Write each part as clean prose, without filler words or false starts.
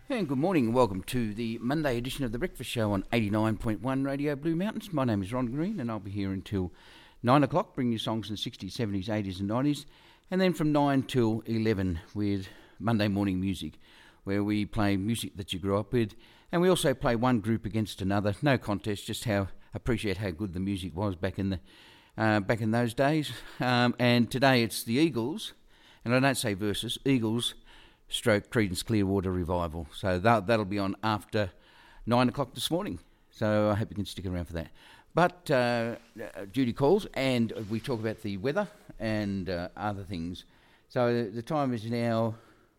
And good morning and welcome to the Monday edition of The Breakfast Show on 89.1 Radio Blue Mountains. My name is Ron Green and I'll be here until 9 o'clock, bringing you songs in the 60s, 70s, 80s and 90s. And then from 9 till 11 with Monday morning music, where we play music that you grew up with. And we also play one group against another. No contest, just appreciate how good the music was back in those days. And today it's the Eagles, and I don't say versus, Eagles stroke Creedence Clearwater Revival. So that'll be on after 9 o'clock this morning. So I hope you can stick around for that. But duty calls, and we talk about the weather and other things. So the time is now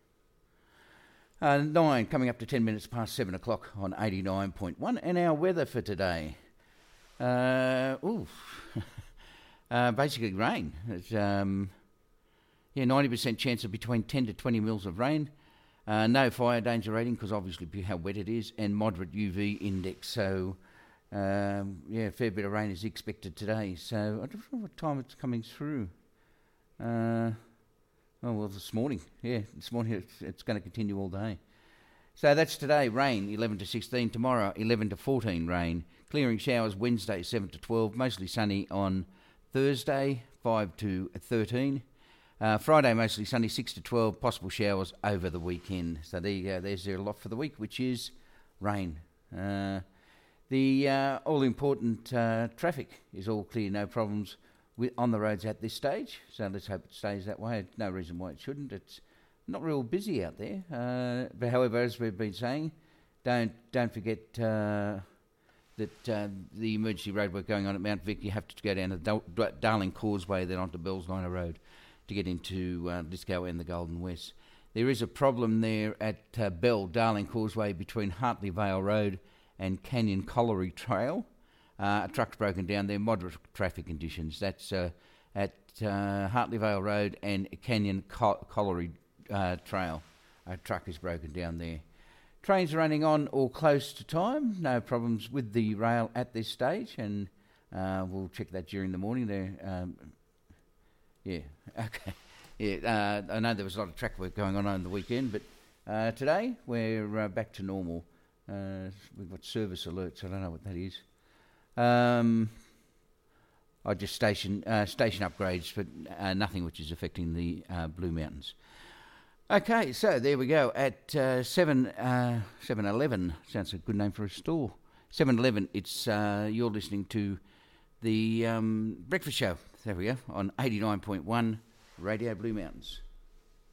9, coming up to 10 minutes past 7 o'clock on 89.1. And our weather for today, basically rain. It's 90% chance of between 10 to 20 mils of rain. No fire danger rating because obviously how wet it is, and moderate UV index. So, a fair bit of rain is expected today. So, I don't know what time it's coming through. This morning. Yeah, this morning it's going to continue all day. So that's today, rain 11 to 16. Tomorrow, 11 to 14 rain. Clearing showers Wednesday, 7 to 12. Mostly sunny on Thursday, 5 to 13. Friday, mostly sunny, 6 to 12, possible showers over the weekend. So there you go, there's their lot for the week, which is rain. The all-important traffic is all clear, no problems on the roads at this stage. So let's hope it stays that way. No reason why it shouldn't. It's not real busy out there. But however, as we've been saying, don't forget that the emergency road work going on at Mount Vic, you have to go down to Darling Causeway, then onto Bells Liner Road, to get into Lisco and the Golden West. There is a problem there at Darling Causeway between Hartley Vale Road and Canyon Colliery Trail. A truck's broken down there, moderate traffic conditions. That's at Hartley Vale Road and Canyon Colliery Trail. A truck is broken down there. Trains are running on or close to time. No problems with the rail at this stage, and we'll check that during the morning there. Yeah, okay. Yeah, I know there was a lot of track work going on the weekend, but today we're back to normal. We've got service alerts. I don't know what that is. I just station upgrades, but nothing which is affecting the Blue Mountains. Okay, so there we go. At 7-Eleven, sounds a good name for a store. 7-Eleven, it's you're listening to the Breakfast Show. There we go, on 89.1 Radio Blue Mountains.